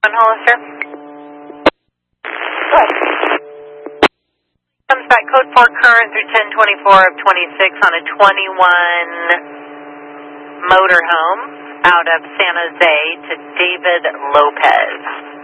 Hollister. Good. Comes back code 4 current through 1024 of 26 on a 21 motorhome out of San Jose to David Lopez.